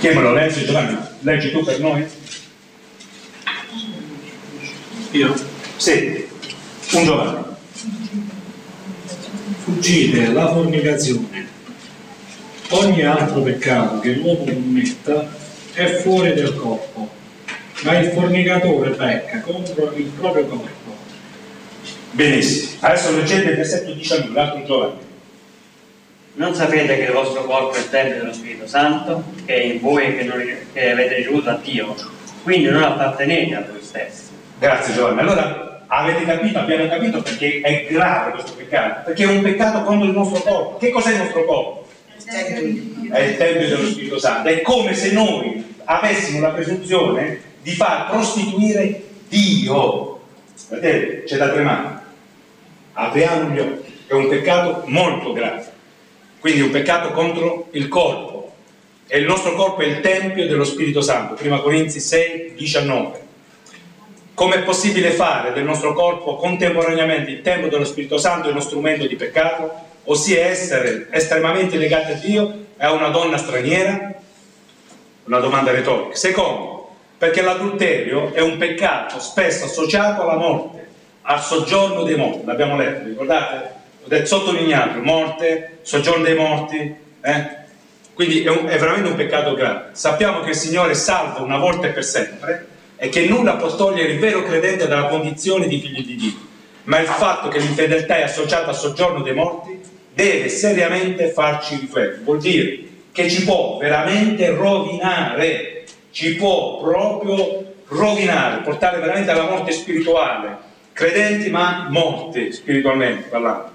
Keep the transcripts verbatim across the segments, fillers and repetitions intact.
Chi me lo legge? Giovanni, leggi tu per noi? Io? Sì, un Giovanni. Fuggite la fornicazione. Ogni altro peccato che l'uomo commetta è fuori del corpo, ma il fornicatore pecca contro il proprio corpo. Benissimo, adesso leggete il versetto diciannove, l'altro Giovanni. Non sapete che il vostro corpo è il tempio dello Spirito Santo, che è in voi e che, non, che avete ricevuto da Dio, quindi non appartenete a voi stessi. Grazie Giovanni. Allora avete capito, abbiamo capito perché è grave questo peccato, perché è un peccato contro il nostro corpo. Che cos'è il nostro corpo? È il tempio dello Spirito Santo. È come se noi avessimo la presunzione di far prostituire Dio. Vedete, c'è da tremare. Apriamo gli occhi. È un peccato molto grave. Quindi un peccato contro il corpo. E il nostro corpo è il tempio dello Spirito Santo. Prima Corinzi sei, diciannove. Come è possibile fare del nostro corpo contemporaneamente il tempio dello Spirito Santo e uno strumento di peccato, ossia essere estremamente legati a Dio e a una donna straniera? Una domanda retorica. Secondo, perché l'adulterio è un peccato spesso associato alla morte, al soggiorno dei morti. L'abbiamo letto, ricordate? Ho detto sottolineato, morte, soggiorno dei morti, eh? Quindi è, un, è veramente un peccato grave. Sappiamo che il Signore salva una volta e per sempre e che nulla può togliere il vero credente dalla condizione di figlio di Dio, ma il fatto che l'infedeltà è associata al soggiorno dei morti deve seriamente farci riflettere. Vuol dire che ci può veramente rovinare, ci può proprio rovinare, portare veramente alla morte spirituale, credenti ma morti spiritualmente parlando.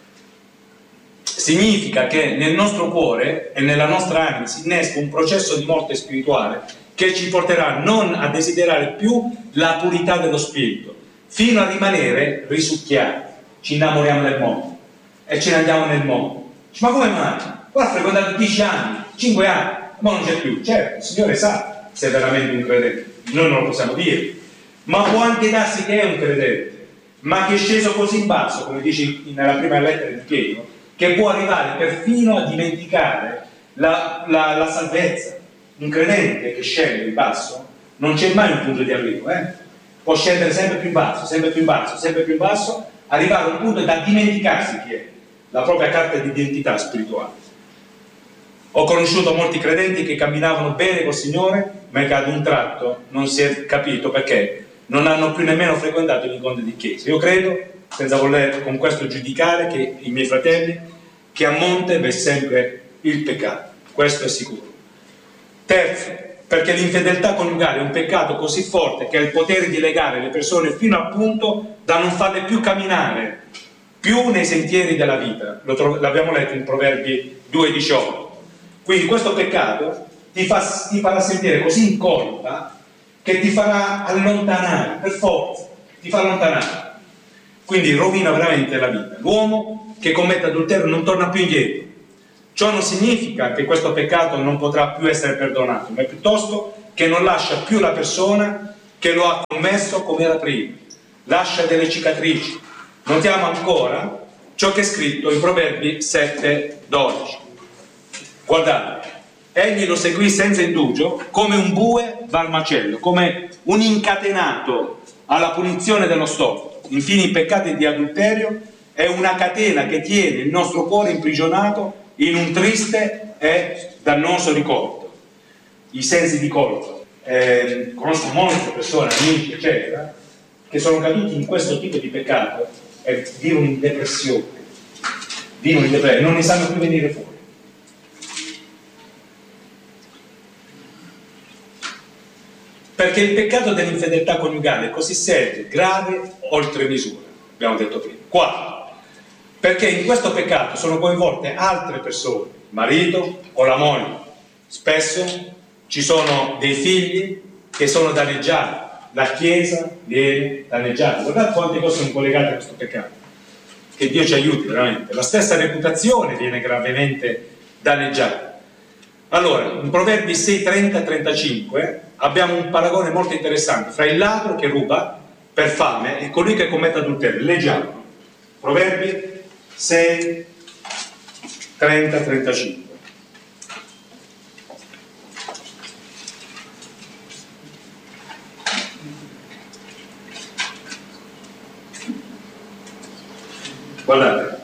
Significa che nel nostro cuore e nella nostra anima si innesca un processo di morte spirituale che ci porterà non a desiderare più la purità dello spirito, fino a rimanere risucchiati. Ci innamoriamo del mondo e ce ne andiamo nel mondo. Ma come mai? Guarda, ha frequentato dieci anni, cinque anni, ma non c'è più. Certo, il Signore sa se è veramente un credente, noi non lo possiamo dire, ma può anche darsi che è un credente, ma che è sceso così in basso, come dice nella prima lettera di Pietro, che può arrivare perfino a dimenticare la, la, la salvezza. Un credente che scende in basso non c'è mai un punto di arrivo, eh? Può scendere sempre più in basso, sempre più in basso, sempre più in basso, arrivare a un punto da dimenticarsi chi è, la propria carta di identità spirituale. Ho conosciuto molti credenti che camminavano bene col Signore, ma che ad un tratto non si è capito perché non hanno più nemmeno frequentato gli incontri di chiesa. Io credo, senza voler con questo giudicare, che i miei fratelli, che a monte v'è sempre il peccato, questo è sicuro. Terzo, perché l'infedeltà coniugale è un peccato così forte che ha il potere di legare le persone fino al punto da non farle più camminare più nei sentieri della vita. Lo tro- l'abbiamo letto in Proverbi due diciotto. Quindi questo peccato ti, fa, ti farà sentire così in colpa che ti farà allontanare, per forza, ti fa allontanare. Quindi rovina veramente la vita. L'uomo che commette adulterio non torna più indietro. Ciò non significa che questo peccato non potrà più essere perdonato, ma piuttosto che non lascia più la persona che lo ha commesso come era prima. Lascia delle cicatrici. Notiamo ancora ciò che è scritto in Proverbi sette dodici. Guardate, egli lo seguì senza indugio, come un bue va al macello, come un incatenato alla punizione dello stolto. Infine i peccati di adulterio è una catena che tiene il nostro cuore imprigionato in un triste e dannoso ricordo. I sensi di colpa. Eh, conosco molte persone, amici, eccetera, che sono caduti in questo tipo di peccato e vivono in depressione, vivono in depressione, non ne sanno più venire fuori. Perché il peccato dell'infedeltà coniugale è così serio, grave, oltre misura, abbiamo detto prima. Quattro. Perché in questo peccato sono coinvolte altre persone, il marito o la moglie. Spesso ci sono dei figli che sono danneggiati, la Chiesa viene danneggiata. Guardate quante cose sono collegate a questo peccato. Che Dio ci aiuti veramente. La stessa reputazione viene gravemente danneggiata. Allora, in Proverbi sei trenta trentacinque abbiamo un paragone molto interessante fra il ladro che ruba per fame e colui che commette adulterio. Leggiamo. Proverbi sei trenta trentacinque. Guardate,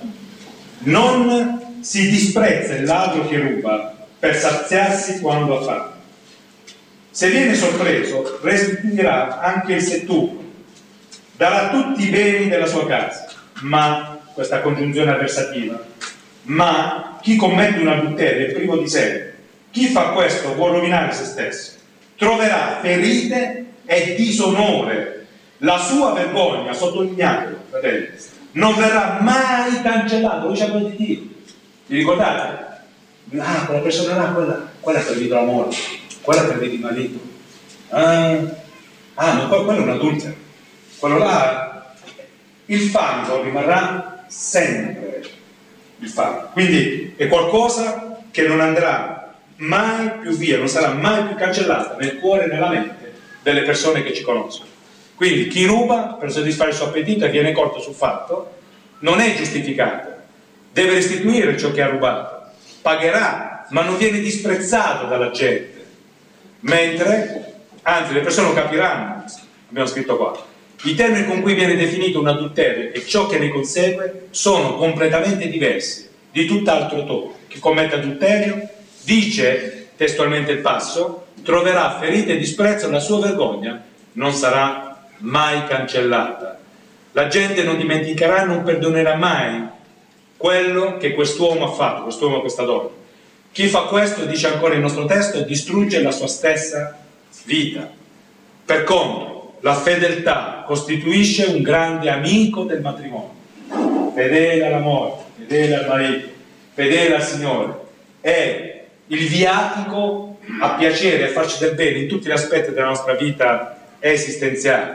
non si disprezza il ladro che ruba per saziarsi quando ha fame. Se viene sorpreso, restituirà anche il setturo, darà tutti i beni della sua casa. Ma, questa congiunzione avversativa, ma chi commette un adulterio è privo di sé. Chi fa questo vuol rovinare se stesso. Troverà ferite e disonore. La sua vergogna, sottolineatelo, fratelli, non verrà mai cancellata. Lui c'è quello di Dio. Vi ricordate? Ah, quella persona là, quella, quella ha tradito la moglie, quella ha tradito il marito. Ah, ah ma poi quello è un adultero. Quello là, il fango rimarrà sempre il fango. Quindi è qualcosa che non andrà mai più via, non sarà mai più cancellata nel cuore e nella mente delle persone che ci conoscono. Quindi chi ruba per soddisfare il suo appetito e viene colto sul fatto non è giustificato, deve restituire ciò che ha rubato, pagherà, ma non viene disprezzato dalla gente, mentre, anzi, le persone lo capiranno. Abbiamo scritto qua, i termini con cui viene definito un adulterio e ciò che ne consegue sono completamente diversi, di tutt'altro tono. Chi commette adulterio, dice testualmente il passo, troverà ferite e disprezzo, la sua vergogna non sarà mai cancellata. La gente non dimenticherà, non perdonerà mai quello che quest'uomo ha fatto, quest'uomo e questa donna. Chi fa questo, dice ancora il nostro testo, distrugge la sua stessa vita. Per contro, la fedeltà costituisce un grande amico del matrimonio, fedele alla moglie, fedele al marito, fedele al Signore, è il viatico a piacere e a farci del bene in tutti gli aspetti della nostra vita esistenziale.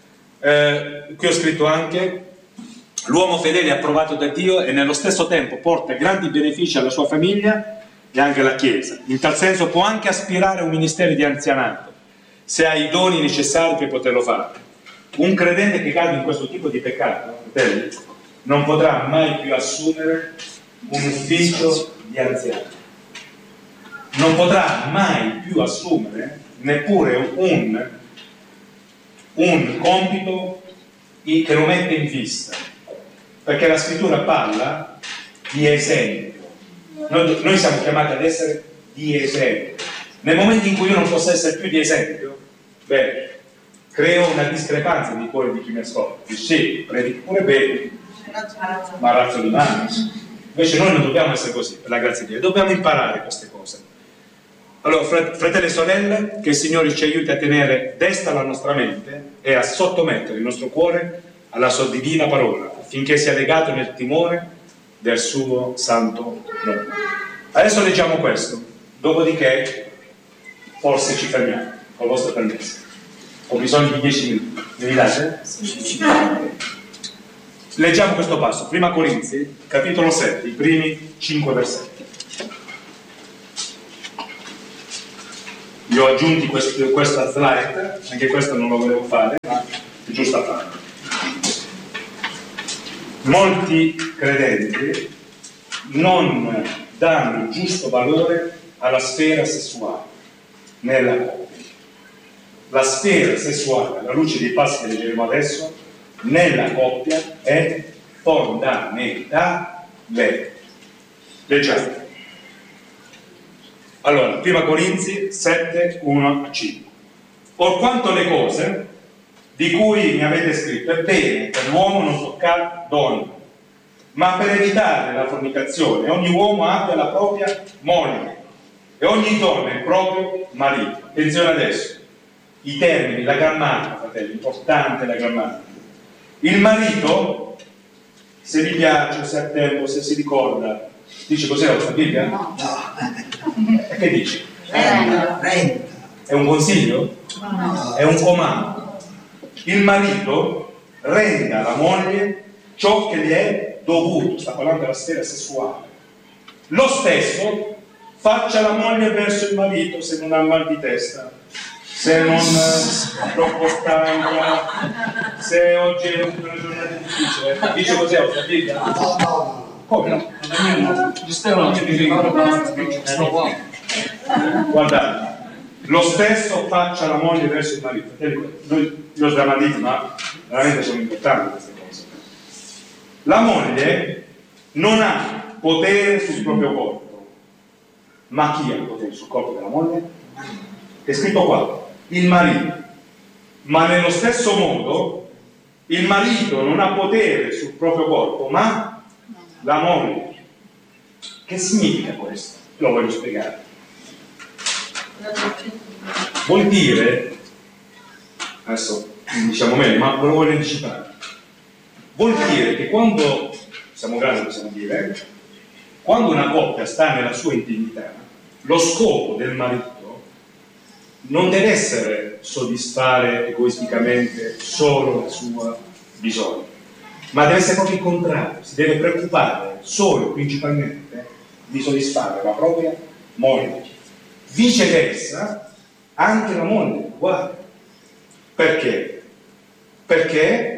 Eh, qui ho scritto anche: l'uomo fedele è approvato da Dio e nello stesso tempo porta grandi benefici alla sua famiglia e anche alla Chiesa. In tal senso può anche aspirare a un ministero di anzianato, se ha i doni necessari per poterlo fare. Un credente che cade in questo tipo di peccato, fratelli, non potrà mai più assumere un ufficio di anziano. Non potrà mai più assumere neppure un, un compito che lo mette in fissa, perché la scrittura parla di esempio. Noi, noi siamo chiamati ad essere di esempio. Nel momento in cui io non posso essere più di esempio, beh, creo una discrepanza di cuore di chi mi ascolta. Dice, sì, predichi pure bene, ma razzo di mano. Invece noi non dobbiamo essere così, per la grazia di Dio, dobbiamo imparare queste cose. Allora, fratelli e sorelle, che il Signore ci aiuti a tenere desta la nostra mente e a sottomettere il nostro cuore alla sua divina parola, affinché sia legato nel timore del suo santo nome. Adesso leggiamo questo, dopodiché forse ci fermiamo, con il vostro permesso. Ho bisogno di dieci minuti, mi date? Leggiamo questo passo, prima Corinzi, capitolo sette, i primi cinque versetti. Io ho aggiunto questo, questa slide, anche questo non lo volevo fare, ma è giusto a farlo. Molti credenti non danno il giusto valore alla sfera sessuale nella coppia. La sfera sessuale, alla luce dei passi che leggeremo adesso, nella coppia è fondamentale. Leggiamo. Allora, prima Corinzi sette, uno a cinque. Or quanto le cose di cui mi avete scritto, è bene per l'uomo non toccare donna, ma per evitare la fornicazione ogni uomo abbia la propria moglie e ogni donna il proprio marito. Attenzione adesso, i termini, la grammatica, fratelli, importante la grammatica. Il marito, se gli piace, se ha tempo, se si ricorda, dice cos'è la Bibbia? No. E che dice? Renda. È un consiglio? No. È un comando. Il marito renda alla moglie ciò che gli è dovuto, sta parlando della sfera sessuale. Lo stesso faccia la moglie verso il marito se non ha mal di testa, se non è troppo stanca, se oggi è una giornata difficile. Dice così la Bibbia? No, no. Come no? Guardate, lo stesso faccia la moglie verso il marito. Noi lo sdrammatizzo, ma veramente sono importanti queste cose. La moglie non ha potere sul proprio corpo, ma chi ha il potere sul corpo della moglie? È scritto qua, il marito. Ma nello stesso modo il marito non ha potere sul proprio corpo, ma la moglie. Che significa questo? Lo voglio spiegare. Vuol dire, adesso diciamo meglio, ma ve lo voglio anticipare. Vuol dire che quando, siamo grandi possiamo dire, quando una coppia sta nella sua intimità, lo scopo del marito non deve essere soddisfare egoisticamente solo il suo bisogno, ma deve essere proprio il contrario, si deve preoccupare solo e principalmente di soddisfare la propria moglie. Viceversa, anche la moglie, guarda. Perché? Perché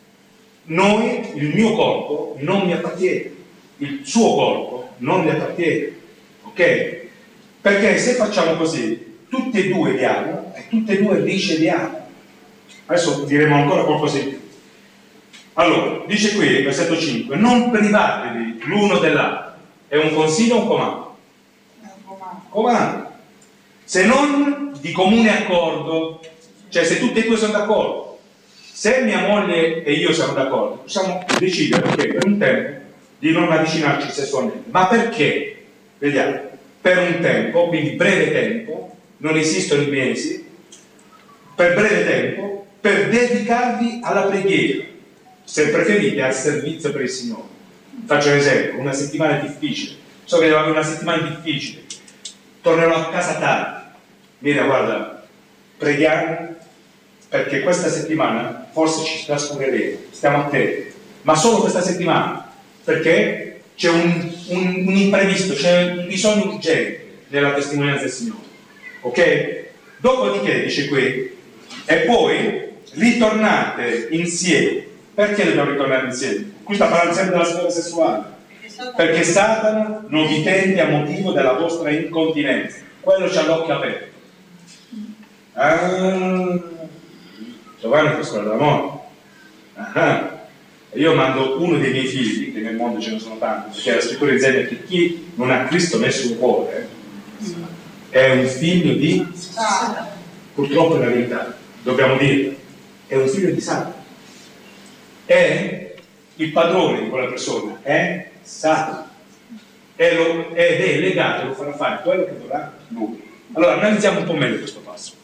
noi, il mio corpo non mi appartiene, il suo corpo non mi appartiene, ok? Perché se facciamo così, tutti e due diamo e tutti e due riceviamo. Adesso diremo ancora qualcosa di più. Allora, dice qui, versetto cinque, non privatevi l'uno dell'altro. È un consiglio o un comando? Comando. Se non di comune accordo, cioè se tutti e due sono d'accordo. Se mia moglie e io siamo d'accordo, possiamo decidere, ok, per un tempo di non avvicinarci sessualmente. Ma perché? Vediamo. Per un tempo, quindi breve tempo, non esistono i mesi, per breve tempo, per dedicarvi alla preghiera, se preferite al servizio per il Signore. Faccio un esempio, una settimana difficile, so che devo avere una settimana difficile, tornerò a casa tardi, mira guarda, preghiamo perché questa settimana forse ci trascureremo, stiamo attenti, ma solo questa settimana, perché c'è un, un, un imprevisto, c'è un bisogno urgente nella testimonianza del Signore. Ok? Dopodiché dice qui, e poi ritornate insieme. Perché dobbiamo ritornare insieme? Qui sta parlando sempre della sfera sessuale. Perché Satana non vi tende a motivo della vostra incontinenza. Quello c'ha l'occhio aperto. Ah, Giovanni fa scuola d'amore. Ah, io mando uno dei miei figli, che nel mondo ce ne sono tanti, perché la scrittura insegna che chi non ha Cristo nel suo cuore è un figlio di Satana. Purtroppo è la verità, dobbiamo dirlo, è un figlio di Satana. È il padrone di quella persona, è Satana. Ed è legato, lo farà fare quello che dovrà lui. Allora, analizziamo un po' meglio questo passo.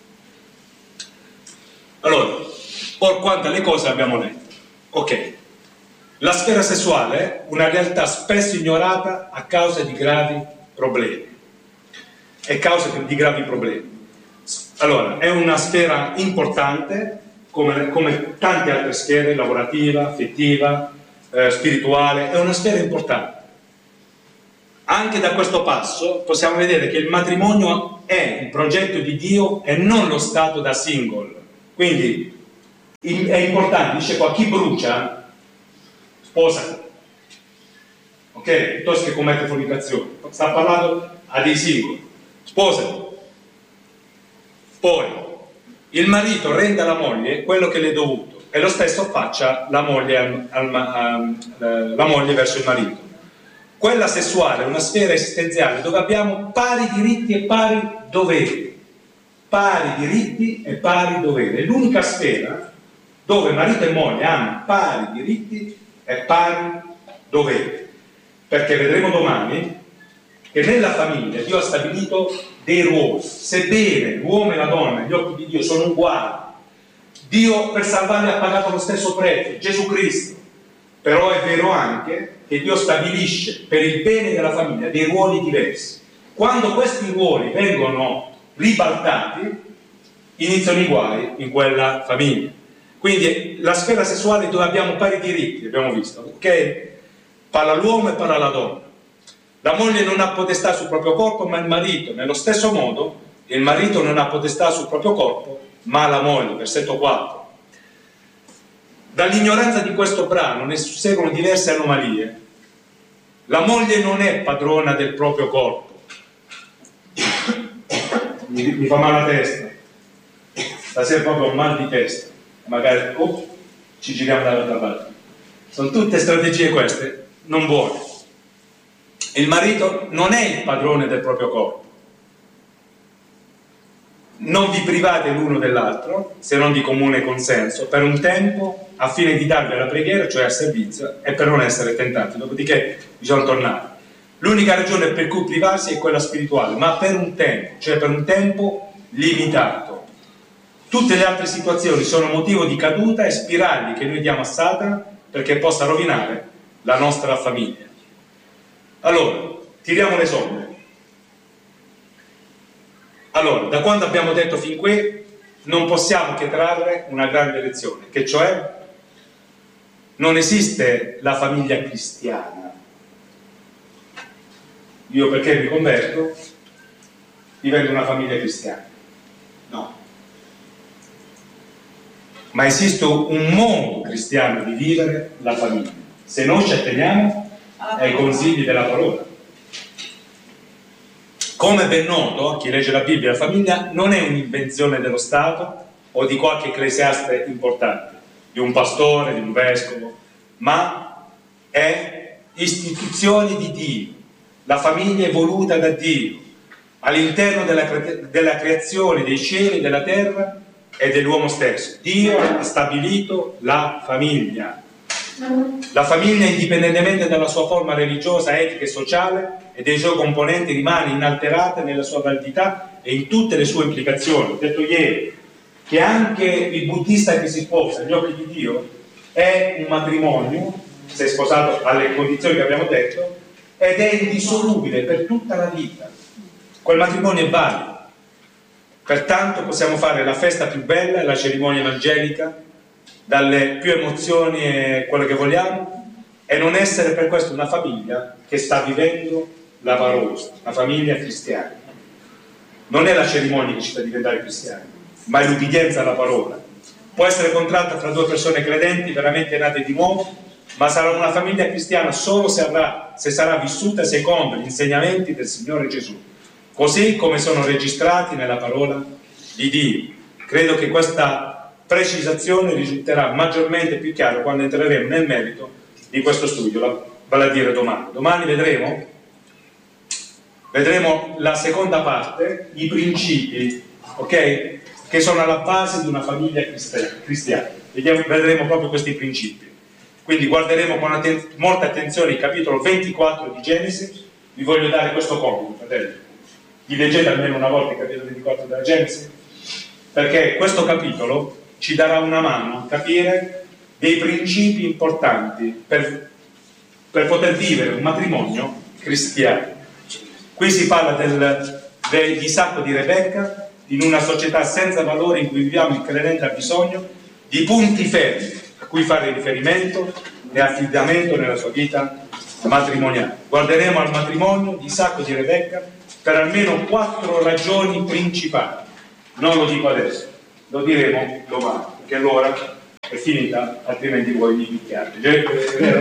Allora, or quanto alle cose abbiamo letto. Ok. La sfera sessuale è una realtà spesso ignorata a causa di gravi problemi. È causa di gravi problemi. Allora, è una sfera importante, come, come tante altre sfere, lavorativa, affettiva, eh, spirituale, è una sfera importante. Anche da questo passo possiamo vedere che il matrimonio è il progetto di Dio e non lo stato da single. Quindi è importante, dice qua, chi brucia, sposati. Ok? Piuttosto che commette fornicazione. Sta parlando a dei singoli. Sposati. Poi, il marito renda alla moglie quello che le è dovuto e lo stesso faccia la moglie, al, al, al, la moglie verso il marito. Quella sessuale è una sfera esistenziale dove abbiamo pari diritti e pari doveri. Pari diritti e pari doveri. È l'unica sfera dove marito e moglie hanno pari diritti e pari doveri. Perché vedremo domani che nella famiglia Dio ha stabilito dei ruoli. Sebbene l'uomo e la donna agli occhi di Dio sono uguali, Dio per salvarli ha pagato lo stesso prezzo, Gesù Cristo. Però è vero anche che Dio stabilisce per il bene della famiglia dei ruoli diversi. Quando questi ruoli vengono ribaltati, iniziano i guai in quella famiglia. Quindi la sfera sessuale dove abbiamo pari diritti, abbiamo visto, ok? Parla l'uomo e parla la donna. La moglie non ha potestà sul proprio corpo, ma il marito. Nello stesso modo, il marito non ha potestà sul proprio corpo, ma la moglie. Versetto quattro. Dall'ignoranza di questo brano ne susseguono diverse anomalie. La moglie non è padrona del proprio corpo. Mi, mi fa male la testa. Stasera proprio ho un mal di testa. Magari oh, ci giriamo dall'altra parte. Sono tutte strategie queste, non buone. Il marito non è il padrone del proprio corpo. Non vi private l'uno dell'altro, se non di comune consenso, per un tempo, a fine di darvi alla preghiera, cioè al servizio, e per non essere tentati. Dopodiché bisogna tornare. L'unica ragione per cui privarsi è quella spirituale, ma per un tempo, cioè per un tempo limitato. Tutte le altre situazioni sono motivo di caduta e spirali che noi diamo a Satana perché possa rovinare la nostra famiglia. Allora, tiriamo le somme. Allora, da quando abbiamo detto fin qui, non possiamo che trarre una grande lezione, che cioè non esiste la famiglia cristiana. Io perché mi converto, divento una famiglia cristiana. No. Ma esiste un modo cristiano di vivere la famiglia, se noi ci atteniamo ai consigli della parola. Come ben noto a chi legge la Bibbia, la famiglia non è un'invenzione dello Stato o di qualche ecclesiaste importante, di un pastore, di un vescovo, ma è istituzione di Dio. La famiglia è voluta da Dio all'interno della, della creazione dei cieli, della terra e dell'uomo stesso. Dio ha stabilito la famiglia. La famiglia, indipendentemente dalla sua forma religiosa, etica e sociale e dei suoi componenti, rimane inalterata nella sua validità e in tutte le sue implicazioni. Ho detto ieri che anche il buddista che si sposa agli occhi di Dio è un matrimonio, se è sposato alle condizioni che abbiamo detto, ed è indissolubile per tutta la vita. Quel matrimonio è valido. Pertanto possiamo fare la festa più bella, la cerimonia evangelica, dalle più emozioni e quello che vogliamo, e non essere per questo una famiglia che sta vivendo la parola, una famiglia cristiana. Non è la cerimonia che ci fa diventare cristiani, ma è l'ubbidienza alla parola. Può essere contratta fra due persone credenti veramente nate di nuovo, ma sarà una famiglia cristiana solo se, avrà, se sarà vissuta secondo gli insegnamenti del Signore Gesù, così come sono registrati nella parola di Dio. Credo che questa precisazione risulterà maggiormente più chiaro quando entreremo nel merito di questo studio, vale a dire domani. Domani vedremo, vedremo la seconda parte, i principi, ok? Che sono alla base di una famiglia cristiana. Vediamo, vedremo proprio questi principi. Quindi guarderemo con atten- molta attenzione il capitolo ventiquattro di Genesi. Vi voglio dare questo compito, fratelli. Vi leggete almeno una volta il capitolo ventiquattro della Genesi, perché questo capitolo ci darà una mano a capire dei principi importanti per, per poter vivere un matrimonio cristiano. Qui si parla del, del disacco di Rebecca in una società senza valore in cui viviamo. Il credente ha bisogno di punti fermi a cui fare riferimento e affidamento nella sua vita matrimoniale. Guarderemo al matrimonio, disacco di Rebecca, per almeno quattro ragioni principali. Non lo dico adesso, lo diremo domani, perché l'ora è finita, altrimenti voi mi picchiate. È vero?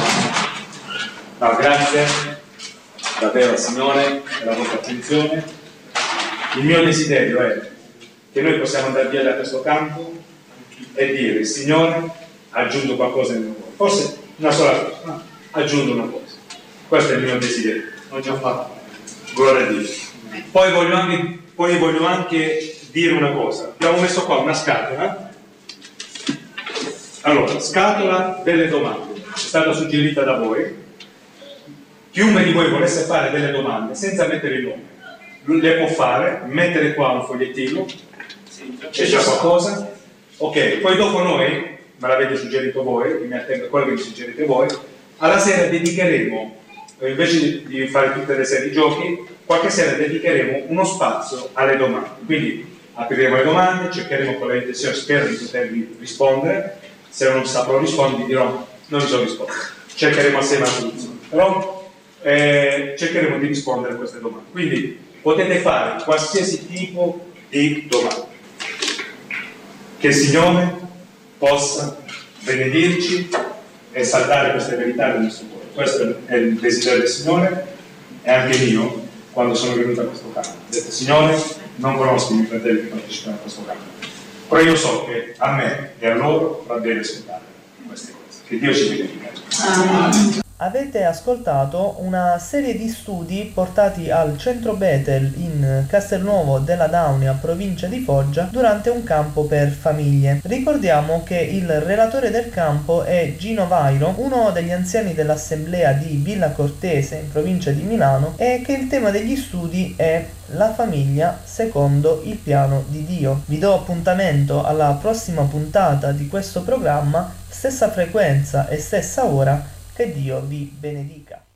No, grazie davvero al Signore per la vostra attenzione. Il mio desiderio è che noi possiamo andare via da questo campo e dire: il Signore ha aggiunto qualcosa nel cuore, forse una sola cosa, no, ha aggiunto una cosa. Questo è il mio desiderio, l'ho già fatto, gloria a Dio. Poi voglio anche, poi voglio anche dire una cosa. Abbiamo messo qua una scatola. Allora, scatola delle domande, è stata suggerita da voi. Chiunque di voi volesse fare delle domande senza mettere il nome, le può fare, mettere qua un fogliettino, c'è già qualcosa, ok, poi dopo noi, me l'avete suggerito voi, mi attengo a quello che mi suggerite voi, alla sera dedicheremo, invece di fare tutte le serie di giochi, qualche sera dedicheremo uno spazio alle domande, quindi apriremo le domande, cercheremo con la intenzione, spero di potervi rispondere. Se non saprò rispondere vi dirò non vi so rispondere, cercheremo assieme la soluzione, però eh, cercheremo di rispondere a queste domande. Quindi potete fare qualsiasi tipo di domanda. Che il Signore possa benedirci e saldare queste verità nel nostro cuore. Questo è il desiderio del Signore e anche mio quando sono venuto a questo campo. Ho detto: Signore, non conosco i miei fratelli che partecipano a questo campo, però io so che a me e a loro va bene ascoltare queste cose. Che Dio ci benedica. Avete ascoltato una serie di studi portati al centro Bethel in Castelnuovo della Daunia, provincia di Foggia, durante un campo per famiglie. Ricordiamo che il relatore del campo è Gino Vairo, uno degli anziani dell'assemblea di Villa Cortese in provincia di Milano, e che il tema degli studi è la famiglia secondo il piano di Dio. Vi do appuntamento alla prossima puntata di questo programma, stessa frequenza e stessa ora. Che Dio vi benedica.